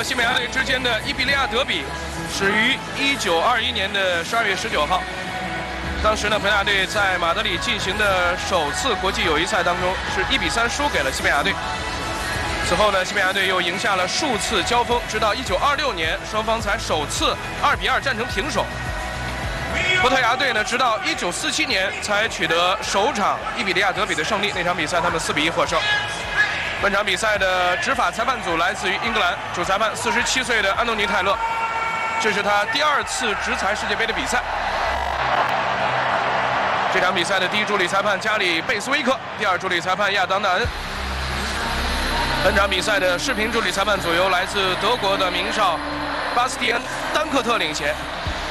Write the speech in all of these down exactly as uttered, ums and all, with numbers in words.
和西班牙队之间的伊比利亚德比始于一九二一年的十二月十九号。当时呢，葡萄牙队在马德里进行的首次国际友谊赛当中是一比三输给了西班牙队。此后呢，西班牙队又赢下了数次交锋，直到一九二六年，双方才首次二比二战成平手。葡萄牙队呢，直到一九四七年才取得首场伊比利亚德比的胜利。那场比赛他们四比一获胜。本场比赛的执法裁判组来自于英格兰，主裁判四十七岁的安东尼·泰勒，这是他第二次执裁世界杯的比赛。这场比赛的第一助理裁判加里·贝斯威克，第二助理裁判亚当·纳恩。本场比赛的视频助理裁判组由来自德国的名少巴斯蒂安·丹克特领衔。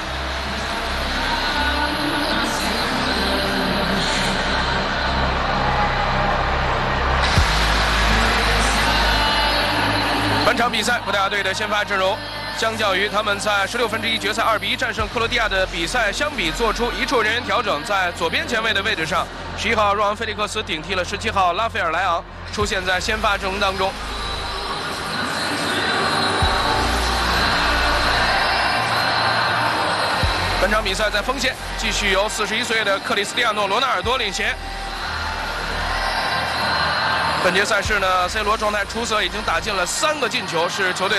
本场比赛，葡萄牙队的先发阵容，相较于他们在十六分之一决赛二比一战胜克罗地亚的比赛相比，做出一处人员调整，在左边前卫的位置上，十一号若昂·菲利克斯顶替了十七号拉斐尔·莱昂，出现在先发阵容当中。本场比赛在锋线继续由四十一岁的克里斯蒂亚诺·罗纳尔多领衔。本届赛事呢 ，C 罗状态出色，已经打进了三个进球，是球队